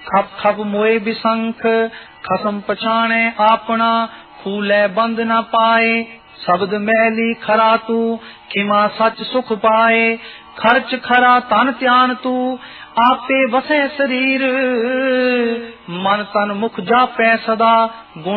खप खप मोए बिसंख खसम पछाणे आपना फूले बंद न पाए शब्द मैली खरा तू खिमा सच सुख पाए खर्च खरा तन त्यान तू आपे वसे शरीर मन तन मुख जापै सदा गुण